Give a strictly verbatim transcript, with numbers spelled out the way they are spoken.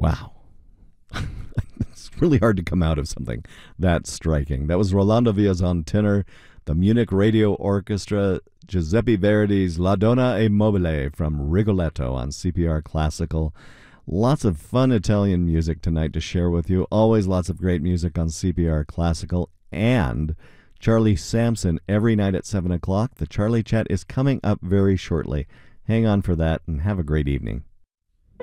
Wow. It's really hard to come out of something that striking. That was Rolando Villas on tenor, the Munich Radio Orchestra, Giuseppe Verdi's La Donna e Mobile from Rigoletto on C P R Classical. Lots of fun Italian music tonight to share with you. Always lots of great music on C P R Classical. And Charlie Sampson every night at seven o'clock. The Charlie Chat is coming up very shortly. Hang on for that and have a great evening.